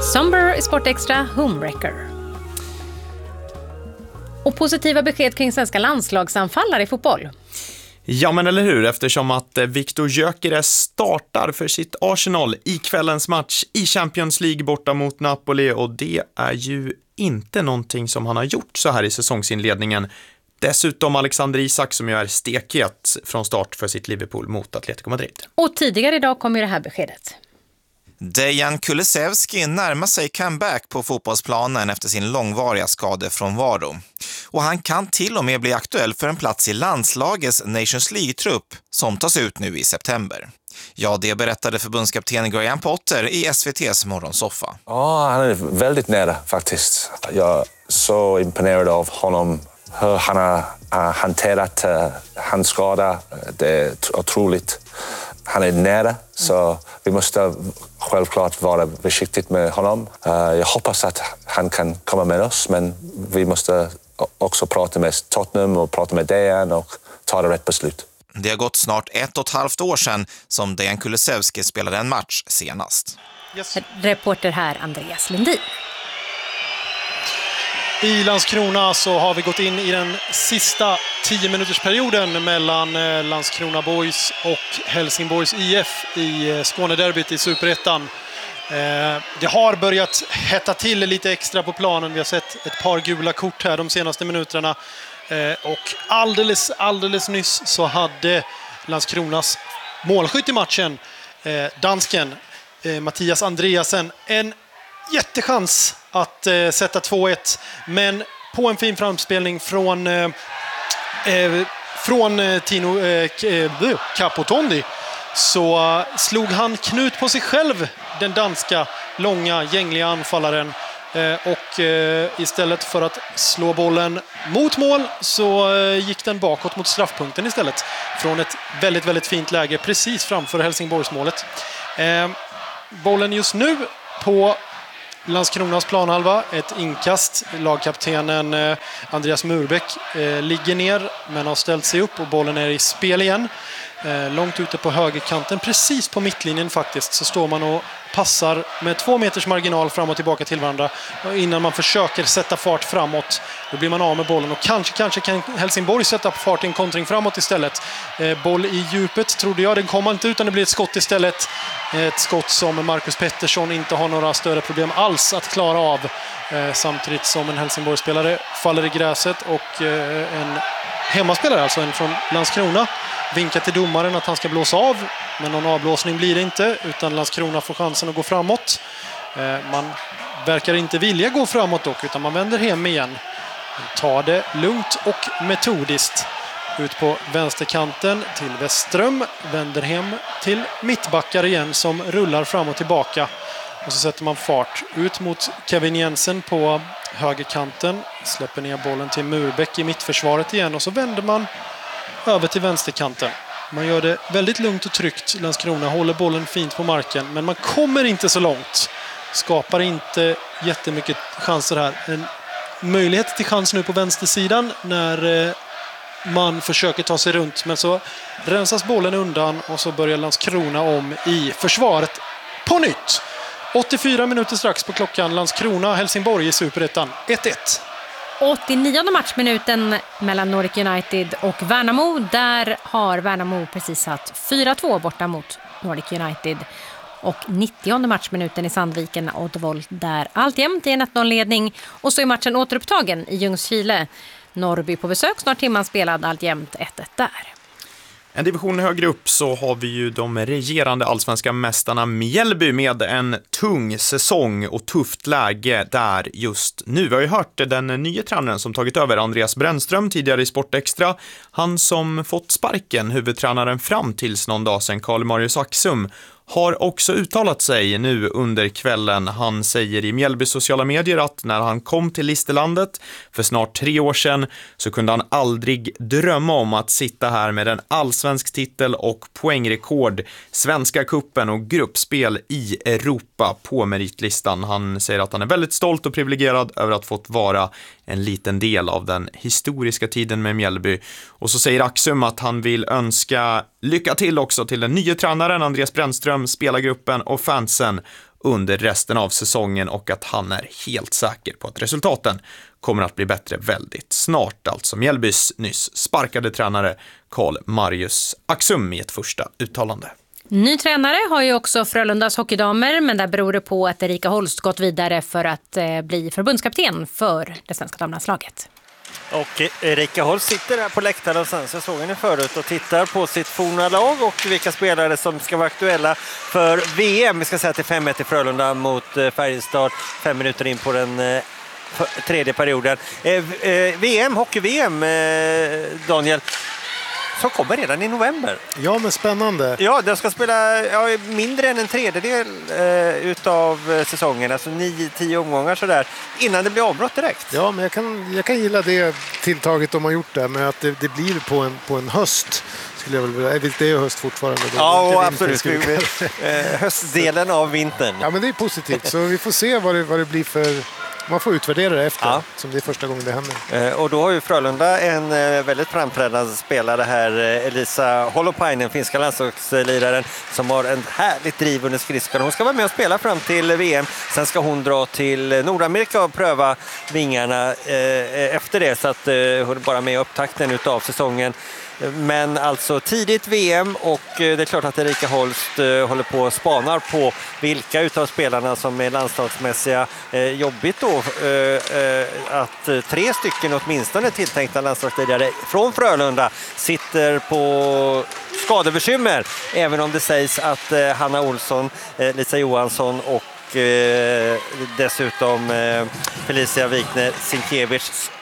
Somber i Sport Extra Homewrecker. Och positiva besked kring svenska landslagsanfallare i fotboll. Ja, men eller hur, eftersom att Viktor Gyökeres startar för sitt Arsenal i kvällens match i Champions League borta mot Napoli, och det är ju inte någonting som han har gjort så här i säsongsinledningen. Dessutom Alexander Isak som ju är stekhet från start för sitt Liverpool mot Atletico Madrid. Och tidigare idag kom ju det här beskedet. Dejan Kulusevski närmar sig comeback på fotbollsplanen efter sin långvariga skadefrånvaro. Och han kan till och med bli aktuell för en plats i landslagets Nations League-trupp som tas ut nu i september. Ja, det berättade förbundskapten Graham Potter i SVT:s morgonsoffa. Ja, han är väldigt nära faktiskt. Jag är så imponerad av honom. Hur han har hanterat hans skada. Det är otroligt. Han är nära, så vi måste självklart vara försiktigt med honom. Jag hoppas att han kan komma med oss, men vi måste också prata med Tottenham och prata med Dejan och ta det rätt beslut. Det har gått snart 1,5 år sedan som Dejan Kulusevski spelade en match senast. Yes. Reporter här, Andreas Lundin. I Landskrona så har vi gått in i den sista 10-minutersperioden mellan Landskrona Boys och Helsingborgs IF i Skånederbyt i Superettan. Det har börjat hetta till lite extra på planen. Vi har sett ett par gula kort här de senaste minuterna. Och alldeles nyss så hade Landskronas målskytt i matchen, dansken Mattias Andreasen, en jättechans att sätta 2-1, men på en fin framspelning från Tino Capotondi så slog han knut på sig själv, den danska långa gängliga anfallaren, och istället för att slå bollen mot mål så gick den bakåt mot straffpunkten istället, från ett väldigt fint läge precis framför Helsingborgsmålet. Bollen just nu på Landskronas planhalva, ett inkast. Lagkaptenen Andreas Murbeck ligger ner men har ställt sig upp och bollen är i spel igen. Långt ute på högerkanten, precis på mittlinjen faktiskt, så står man och passar med 2 meters marginal fram och tillbaka till varandra. Och innan man försöker sätta fart framåt, då blir man av med bollen. Och kanske kan Helsingborg sätta fart i en kontring framåt istället. Boll i djupet trodde jag, den kommer inte utan det blir ett skott istället. Ett skott som Marcus Pettersson inte har några större problem alls att klara av. Samtidigt som en Helsingborg-spelare faller i gräset och en hemmaspelare, alltså en från Landskrona, vinkar till domaren att han ska blåsa av, men någon avblåsning blir det inte, utan Landskrona får chansen att gå framåt. Man verkar inte vilja gå framåt dock, utan man vänder hem igen. Tar det lugnt och metodiskt ut på vänsterkanten till Westström, vänder hem till mittbackar igen som rullar fram och tillbaka. Och så sätter man fart ut mot Kevin Jensen på högerkanten, släpper ner bollen till Murbeck i mittförsvaret igen och så vänder man över till vänsterkanten. Man gör det väldigt lugnt och tryggt. Landskrona håller bollen fint på marken, men man kommer inte så långt. Skapar inte jättemycket chanser här. En möjlighet till chans nu på vänstersidan när man försöker ta sig runt, men så rensas bollen undan och så börjar Landskrona om i försvaret på nytt. 84 minuter strax på klockan. Landskrona, Helsingborg i Superettan 1-1. 89:e matchminuten mellan Nordic United och Värnamo. Där har Värnamo precis satt 4-2 borta mot Nordic United. Och 90:e matchminuten i Sandviken och Oddevold där alltjämt i en 1-0-ledning. Och så är matchen återupptagen i Ljungskile. Norrby på besök, snart timman spelad, alltjämt 1-1 där. En division högre upp så har vi ju de regerande allsvenska mästarna Mjällby med en tung säsong och tufft läge där just nu. Vi har ju hört den nya tränaren som tagit över, Andreas Brännström, tidigare i Sport Extra. Han som fått sparken, huvudtränaren fram tills någon dag sedan, Karl Marius Axum, har också uttalat sig nu under kvällen. Han säger i Mjällby sociala medier att när han kom till Listerlandet för snart 3 år sedan så kunde han aldrig drömma om att sitta här med en allsvensk titel och poängrekord, Svenska kuppen och gruppspel i Europa på meritlistan. Han säger att han är väldigt stolt och privilegierad över att fått vara en liten del av den historiska tiden med Mjällby. Och så säger Axum att han vill önska lycka till också till den nya tränaren Andreas Brännström, spelargruppen och fansen under resten av säsongen och att han är helt säker på att resultaten kommer att bli bättre väldigt snart. Alltså Mjällbys nyss sparkade tränare Karl Marius Axum i ett första uttalande. Ny tränare har ju också Frölundas hockeydamer, men där beror det på att Erika Holst gått vidare för att bli förbundskapten för det svenska damlandslaget. Och Erika Holst sitter där på läktaren och sen säsongen är förut och tittar på sitt forna lag och vilka spelare som ska vara aktuella för VM. Vi ska säga till 5-1 i Frölunda mot Färjestad 5 minuter in på den tredje perioden. Hockey-VM, Daniel, som kommer redan i november. Ja, men spännande. Ja, de ska spela mindre än en tredjedel utav säsongen, alltså 9-10 omgångar sådär, innan det blir avbrott direkt. Ja, men jag kan gilla det tilltaget de har gjort där, med att det blir på en höst. Skulle jag väl vilja. Det är höst fortfarande. Ja, och absolut. Höstdelen av vintern. Ja, men det är positivt. Så vi får se vad det blir för... Man får utvärdera det efter, som det är första gången det händer. Och då har ju Frölunda en väldigt framträdande spelare här, Elisa Holopainen, finska landslagsliraren, som har en härligt driv under skridskorna. Hon ska vara med och spela fram till VM. Sen ska hon dra till Nordamerika och pröva vingarna efter det, så att hon är bara med i upptakten utav säsongen. Men alltså tidigt VM, och det är klart att Erika Holst håller på och spanar på vilka utav spelarna som är landslagsmässiga. Jobbigt då att 3 stycken åtminstone tilltänkta landslagsledare från Frölunda sitter på skadebekymmer, även om det sägs att Hanna Olsson, Lisa Johansson och dessutom Felicia Wikner-Sienkiewicz,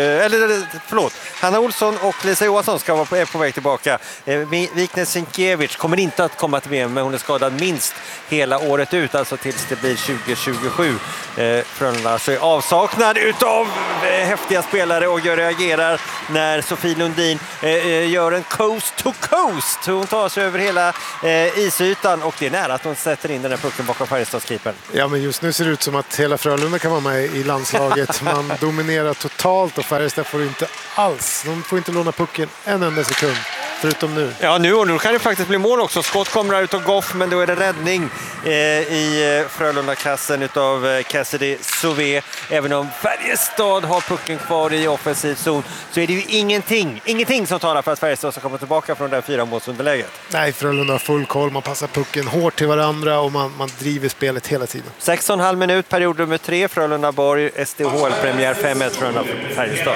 Hanna Olsson och Lisa Johansson är på väg tillbaka. Wikner-Sienkiewicz kommer inte att komma till VM, men hon är skadad minst hela året ut, alltså tills det blir 2027. Frölunda så är avsaknad utav häftiga spelare, och jag reagerar när Sofie Lundin gör en coast to coast. Hon tar sig över hela isytan, och det är nära att hon sätter in den här pucken bakom Färjestadskipern. Ja, men just nu ser det ut som att hela Frölunda kan vara med i landslaget. Man dominerar totalt, och Färjestad får inte alls. De får inte låna pucken en enda sekund, förutom nu. Ja, nu kan det faktiskt bli mål också. Skott kommer ut av Goff, men då är det räddning i Frölunda-kassen utav Cassidy Sauvé. Även om Färjestad har pucken kvar i offensiv zon, så är det ju ingenting som talar för att Färjestad ska komma tillbaka från det här 4-målsunderläget. Nej, Frölunda har full koll. Man passar pucken hårt till varandra, och man driver spelet hela tiden. 6,5 minut, period nummer 3. Frölunda-Borg, SDHL-premiär 5-1 Frölunda-Färjestad.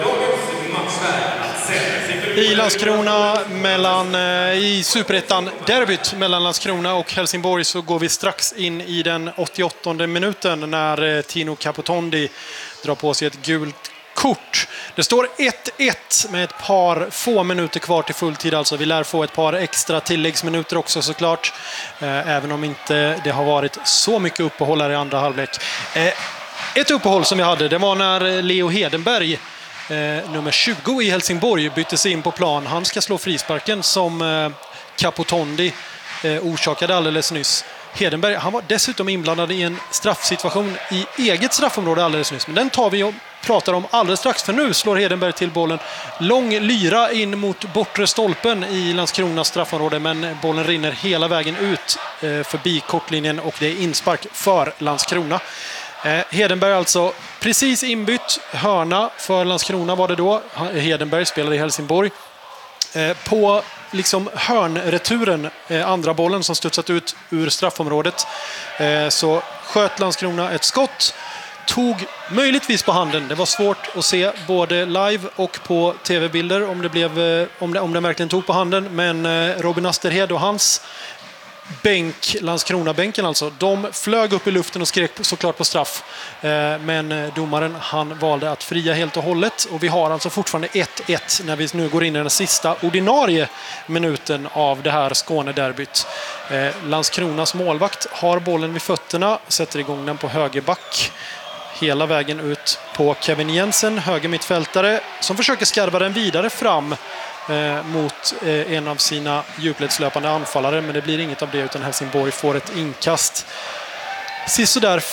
I Landskrona i Superettan derbyt mellan Landskrona och Helsingborg, så går vi strax in i den 88:e minuten när Tino Capotondi drar på sig ett gult kort. Det står 1-1 med ett par få minuter kvar till fulltid. Alltså vi lär få ett par extra tilläggsminuter också såklart. Även om inte det har varit så mycket uppehåll här i andra halvlek. Ett uppehåll som vi hade, det var när Leo Hedenberg, nummer 20 i Helsingborg, byttes in på plan. Han ska slå frisparken som Capotondi orsakade alldeles nyss. Hedenberg, han var dessutom inblandad i en straffsituation i eget straffområde alldeles nyss. Men den tar vi och pratar om alldeles strax, för nu slår Hedenberg till bollen. Lång lyra in mot bortre stolpen i Landskronas straffområde, men bollen rinner hela vägen ut förbi kortlinjen, och det är inspark för Landskrona. Hedenberg alltså precis inbytt, hörna för Landskrona var det då. Hedenberg spelade i Helsingborg. På liksom hörnreturen, andra bollen som studsat ut ur straffområdet, så sköt Landskrona ett skott, tog möjligtvis på handen. Det var svårt att se både live och på tv-bilder om det verkligen tog på handen, men Robin Asterhed och hans bänk, Landskrona-bänken alltså, de flög upp i luften och skrek såklart på straff. Men domaren, han valde att fria helt och hållet, och vi har alltså fortfarande 1-1 när vi nu går in i den sista ordinarie minuten av det här Skånederbyt. Landskronas målvakt har bollen vid fötterna, sätter igång den på högerback hela vägen ut på Kevin Jensen, höger mittfältare, som försöker skarva den vidare fram mot en av sina djupledslöpande anfallare, men det blir inget av det, utan Helsingborg får ett inkast sist så där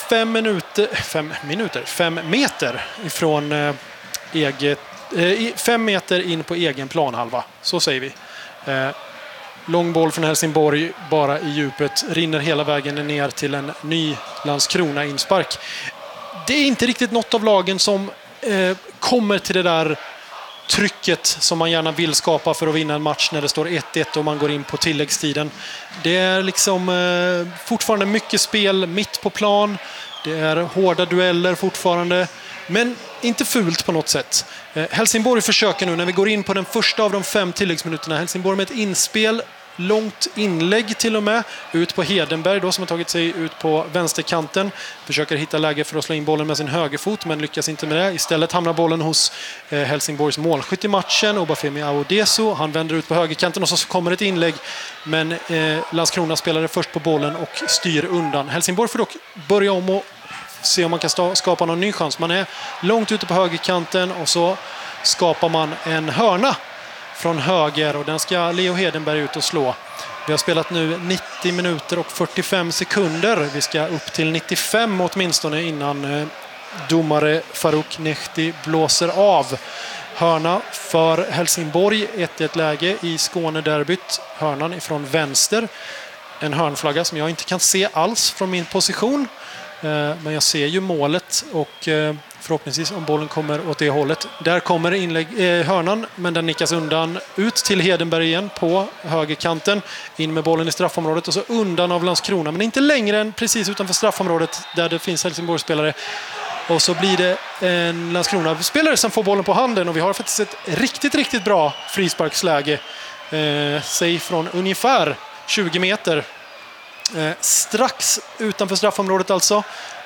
5 meter ifrån 5 meter in på egen planhalva, så säger vi. Lång boll från Helsingborg bara i djupet. Rinner hela vägen ner till en ny Landskrona-inspark. Det är inte riktigt något av lagen som kommer till det där trycket som man gärna vill skapa för att vinna en match när det står 1-1 och man går in på tilläggstiden. Det är liksom fortfarande mycket spel mitt på plan. Det är hårda dueller fortfarande. Men inte fult på något sätt. Helsingborg försöker nu när vi går in på den första av de 5 tilläggsminuterna. Helsingborg med ett inspel, långt inlägg till och med, ut på Hedenberg då, som har tagit sig ut på vänsterkanten. Försöker hitta läge för att slå in bollen med sin högerfot, men lyckas inte med det. Istället hamnar bollen hos Helsingborgs målskytt i matchen, Obafemi Awodeso. Han vänder ut på högerkanten och så kommer ett inlägg, men Landskrona spelade först på bollen och styr undan. Helsingborg får dock börja om och se om man kan skapa någon ny chans. Man är långt ute på högerkanten och så skapar man en hörna från höger och den ska Leo Hedenberg ut och slå. Vi har spelat nu 90 minuter och 45 sekunder. Vi ska upp till 95 åtminstone innan domare Farouk Nehti blåser av. Hörna för Helsingborg, 1-1 läge i Skånederbyt. Hörnan ifrån vänster. En hörnflagga som jag inte kan se alls från min position. Men jag ser ju målet och förhoppningsvis om bollen kommer åt det hållet. Där kommer hörnan, men den nickas undan ut till Hedenberg igen på högerkanten. In med bollen i straffområdet och så undan av Landskrona. Men inte längre än precis utanför straffområdet där det finns Helsingborgsspelare. Och så blir det en Landskrona-spelare som får bollen på handen. Och vi har faktiskt ett riktigt bra frisparksläge. Säg från ungefär 20 meter. Strax utanför straffområdet alltså.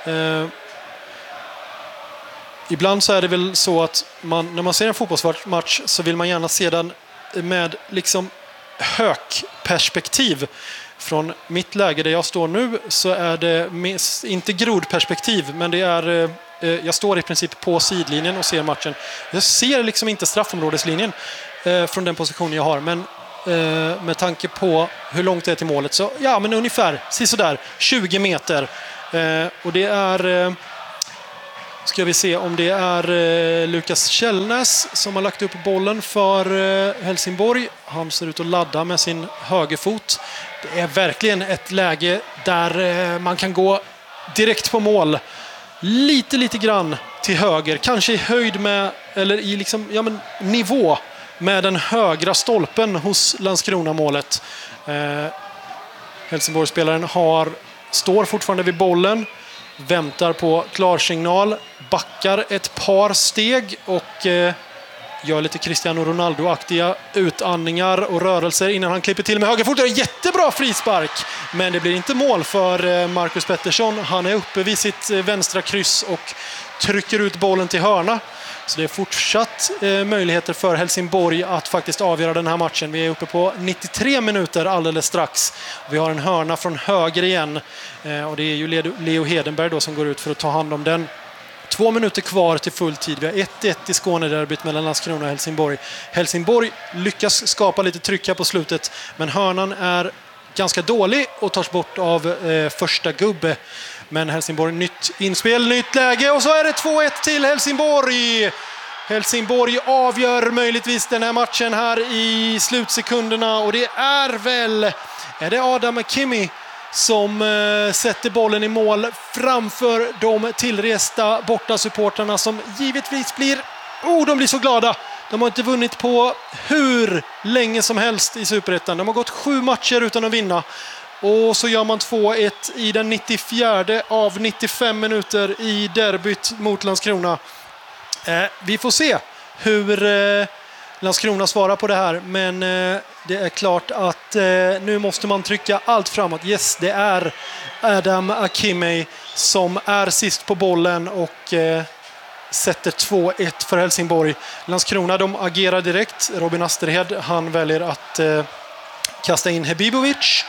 Ibland så är det väl så att när man ser en fotbollsmatch så vill man gärna se den med liksom högperspektiv. Från mitt läge där jag står nu så är det inte grodperspektiv, men det är jag står i princip på sidlinjen och ser matchen. Jag ser liksom inte straffområdeslinjen från den position jag har, men med tanke på hur långt det är till målet så ja, men ungefär sådär 20 meter. Och det är ska vi se om det är Lukas Källnäs som har lagt upp bollen för Helsingborg. Han ser ut att ladda med sin högerfot. Det är verkligen ett läge där man kan gå direkt på mål. Lite grann till höger, kanske i höjd med eller i liksom nivå med den högra stolpen hos Landskrona-målet. Helsingborgsspelaren står fortfarande vid bollen, väntar på klarsignal, backar ett par steg och gör lite Cristiano Ronaldo-aktiga utandningar och rörelser innan han klipper till med högerfoten. Jättebra frispark, men det blir inte mål för Marcus Pettersson. Han är uppe vid sitt vänstra kryss och trycker ut bollen till hörna. Så det är fortsatt möjligheter för Helsingborg att faktiskt avgöra den här matchen. Vi är uppe på 93 minuter alldeles strax. Vi har en hörna från höger igen. Och det är ju Leo Hedenberg då som går ut för att ta hand om den. 2 minuter kvar till full tid. Vi har 1-1 i Skånederbyt mellan Landskrona och Helsingborg. Helsingborg lyckas skapa lite tryck här på slutet. Men hörnan är ganska dålig och tas bort av första gubbe. Men Helsingborg, nytt inspel, nytt läge och så är det 2-1 till Helsingborg. Helsingborg avgör möjligtvis den här matchen här i slutsekunderna och det är det Adam Akimi som sätter bollen i mål framför de tillresta bortasupportrarna som givetvis de blir så glada. De har inte vunnit på hur länge som helst i Superettan. De har gått 7 matcher utan att vinna. Och så gör man 2-1 i den 94 av 95 minuter i derbyt mot Landskrona. Vi får se hur Landskrona svarar på det här. Men det är klart att nu måste man trycka allt framåt. Yes, det är Adam Akimi som är sist på bollen och sätter 2-1 för Helsingborg. Landskrona, de agerar direkt. Robin Asterhed, han väljer att kasta in Hebibovic.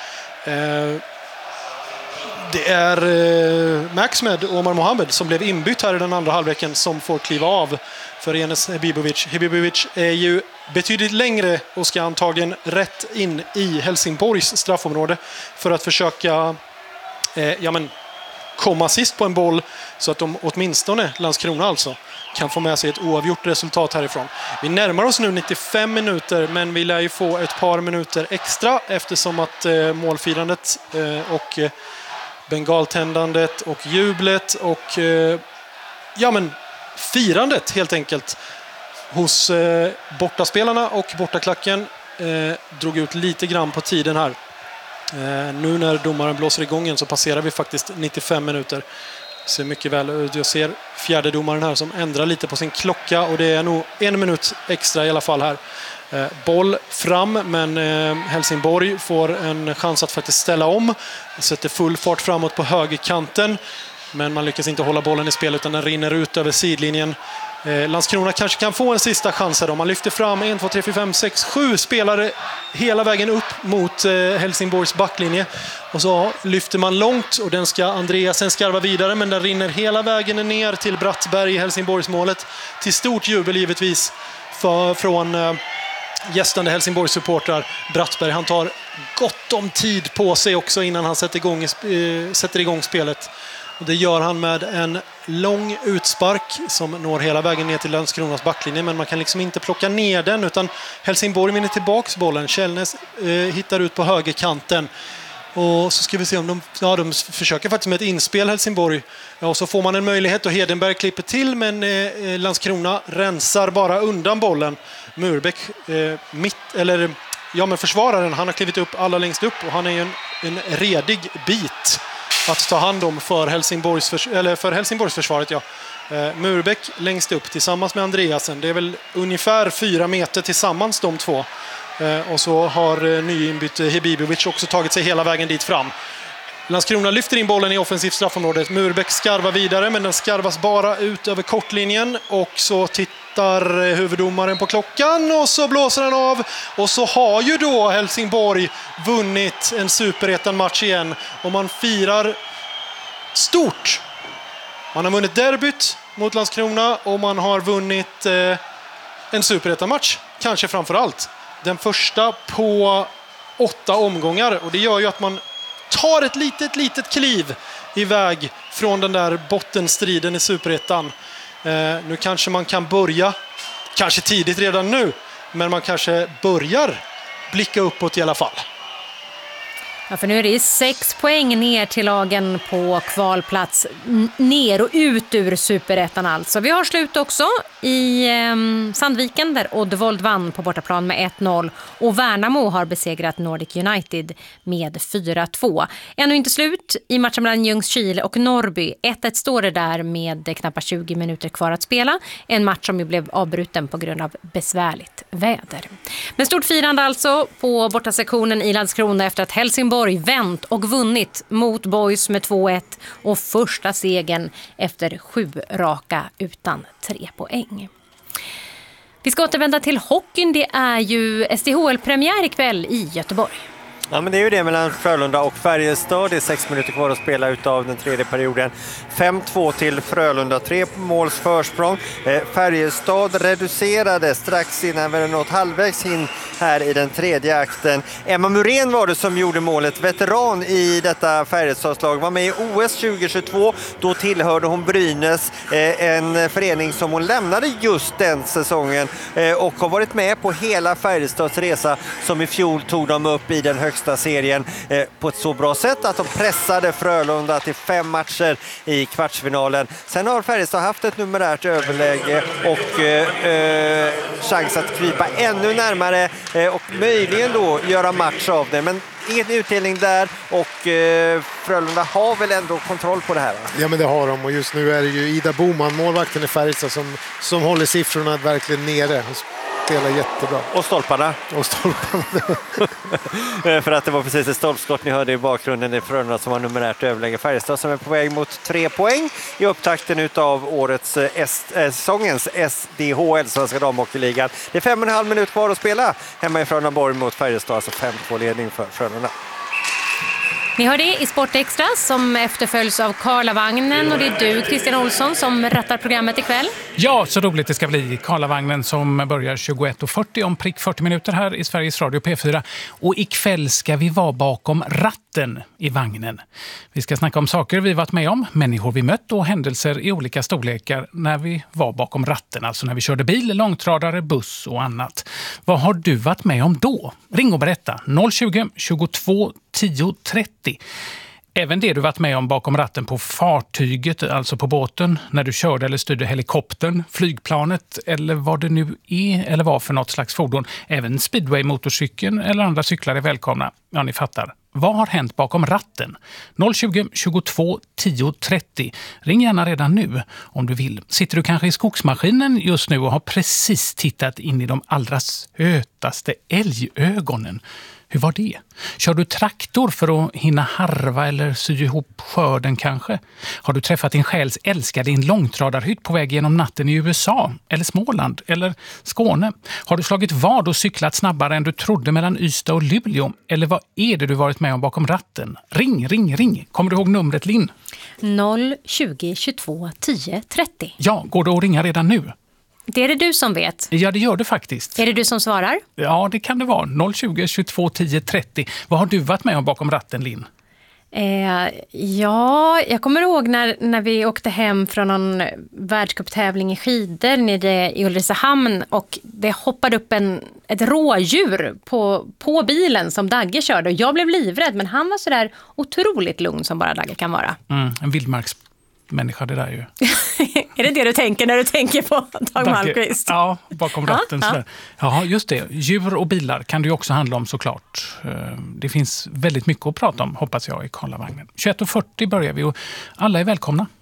Det är Maxmed och Omar Mohamed som blev inbytt här i den andra halvleken som får kliva av för Enes Hebibovic. Hebibovic är ju betydligt längre och ska antagligen rätt in i Helsingborgs straffområde för att försöka komma sist på en boll så att de åtminstone, Landskrona alltså, kan få med sig ett oavgjort resultat härifrån. Vi närmar oss nu 95 minuter, men vi lär ju få ett par minuter extra eftersom att målfirandet och bengaltändandet och jublet och firandet helt enkelt hos bortaspelarna och bortaklacken drog ut lite grann på tiden här. Nu när domaren blåser igång igen så passerar vi faktiskt 95 minuter. Ser mycket väl ut. Jag ser fjärde domaren här som ändrar lite på sin klocka och det är nog 1 minut extra i alla fall här. Boll fram, men Helsingborg får en chans att faktiskt ställa om. Sätter full fart framåt på högerkanten, men man lyckas inte hålla bollen i spel utan den rinner ut över sidlinjen. Landskrona kanske kan få en sista chans här då. Man lyfter fram 1, 2, 3, 4, 5, 6, 7 spelare hela vägen upp mot Helsingborgs backlinje. Och så lyfter man långt och den ska Andreasen skarva vidare, men den rinner hela vägen ner till Brattberg i Helsingborgsmålet. Till stort jubel givetvis från gästande Helsingborgs supportrar. Brattberg, han tar gott om tid på sig också innan han sätter igång spelet. Och det gör han med en lång utspark som når hela vägen ner till Landskronas backlinje, men man kan liksom inte plocka ner den utan Helsingborg vinner tillbaks bollen. Källnäs hittar ut på högerkanten. Och så ska vi se om de försöker faktiskt med ett inspel Helsingborg. Ja, och så får man en möjlighet och Hedenberg klipper till, men Landskrona rensar bara undan bollen. Murbeck försvararen, han har klivit upp alla längst upp och han är ju en redig bit att ta hand om för Helsingborgsförsvaret. Ja. Murbeck längst upp tillsammans med Andreasen. Det är väl ungefär 4 meter tillsammans de två. Och så har nyinbytte Hebibovic också tagit sig hela vägen dit fram. Landskrona lyfter in bollen i offensivt straffområdet. Murbeck skarvar vidare, men den skarvas bara ut över kortlinjen. Och så tittar huvuddomaren på klockan och så blåser han av. Och så har ju då Helsingborg vunnit en superettan-match igen. Och man firar stort. Man har vunnit derbyt mot Landskrona och man har vunnit en superettan-match. Kanske framför allt. Den första på 8 omgångar. Och det gör ju att man tar ett litet kliv iväg från den där bottenstriden i superettan. Nu kanske man kan börja, kanske tidigt redan nu, men man kanske börjar blicka uppåt i alla fall. Ja, för nu är det 6 poäng ner till lagen på kvalplats. Ner och ut ur superettan alltså. Vi har slut också i Sandviken där Oddevold vann på bortaplan med 1-0. Och Värnamo har besegrat Nordic United med 4-2. Ännu inte slut i matchen mellan Ljungskile och Norrby. 1-1 står det där med knappt 20 minuter kvar att spela. En match som ju blev avbruten på grund av besvärligt väder. Men stort firande alltså på bortasektionen i Landskrona efter att Helsingborg vänt och vunnit mot Boys med 2-1 och första segern efter 7 raka utan 3 poäng. Vi ska återvända till hockeyn. Det är ju SDHL-premiär ikväll i Göteborg. Ja, men det är ju det mellan Frölunda och Färjestad. Det är 6 minuter kvar att spela utav den tredje perioden. 5-2 till Frölunda, 3 måls försprång. Färjestad reducerade strax innan vi nått halvvägs in här i den tredje akten. Emma Muren var det som gjorde målet. Veteran i detta Färjestadslag. Var med i OS 2022. Då tillhörde hon Brynäs, en förening som hon lämnade just den säsongen. Och har varit med på hela Färjestads resa som i fjol tog dem upp i den högsta serien på ett så bra sätt att de pressade Frölunda till 5 matcher i kvartsfinalen. Sen har Färjestad haft ett numerärt överläge och chans att krypa ännu närmare och möjligen då göra match av det. Men ingen utdelning där och Frölunda har väl ändå kontroll på det här, va? Ja, men det har de, och just nu är det ju Ida Boman, målvakten i Färjestad, som håller siffrorna verkligen nere. Spelar jättebra. Och stolparna. För att det var precis ett stolpskott ni hörde i bakgrunden i Frölunda som var numerärt överläge. Färjestad som är på väg mot 3 poäng i upptakten utav årets säsongens SDHL, Svenska Damhockeyligan. Det är 5,5 minuter kvar att spela hemma i Frölundaborg mot Färjestad, alltså 5-2 ledning för Frölunda. Ni hör det i Sportextra som efterföljs av Karlavagnen och det är du, Christian Olsson, som rattar programmet ikväll. Ja, så roligt det ska bli. Karlavagnen som börjar 21:40 om prick 40 minuter här i Sveriges Radio P4. Och ikväll ska vi vara bakom ratten i vagnen. Vi ska snacka om saker vi varit med om, människor vi mött och händelser i olika storlekar när vi var bakom ratten. Alltså när vi körde bil, långtradare, buss och annat. Vad har du varit med om då? Ring och berätta. 020 22 10 30. Även det du varit med om bakom ratten på fartyget, alltså på båten, när du körde eller styrde helikoptern, flygplanet eller vad det nu är eller var för något slags fordon. Även speedway-motorcykeln eller andra cyklar är välkomna. Ja, ni fattar. Vad har hänt bakom ratten? 020 22 10 30. Ring gärna redan nu om du vill. Sitter du kanske i skogsmaskinen just nu och har precis tittat in i de allra sötaste älgögonen? Hur var det? Kör du traktor för att hinna harva eller sy ihop skörden kanske? Har du träffat din själs älskade i en långtradarhytt på väg genom natten i USA? Eller Småland? Eller Skåne? Har du slagit vad och cyklat snabbare än du trodde mellan Ystad och Luleå? Eller vad är det du varit med om bakom ratten? Ring, ring, ring. Kommer du ihåg numret, Linn? 020 22 10 30. Ja, går det att ringa redan nu? Det är det du som vet. Ja, det gör det faktiskt. Är det du som svarar? Ja, det kan det vara. 020 22 10 30. Vad har du varit med om bakom ratten, Linn? Ja, jag kommer ihåg när vi åkte hem från någon världscuptävling i skidor nere i Ulricehamn och det hoppade upp ett rådjur på bilen som Dagge körde. Och jag blev livrädd, men han var så där otroligt lugn som bara Dagge kan vara. En vildmarksmänniska det där ju. Är det du tänker när du tänker på Dag Malmqvist? Ja, bakom ratten. Sådär. Ja, just det. Djur och bilar kan det ju också handla om såklart. Det finns väldigt mycket att prata om, hoppas jag, i Karlavagnen. 21:40 börjar vi och alla är välkomna.